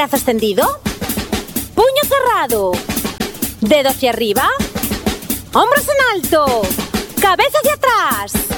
Brazo extendido. Puño cerrado. Dedo hacia arriba. Hombros en alto. Cabeza hacia atrás.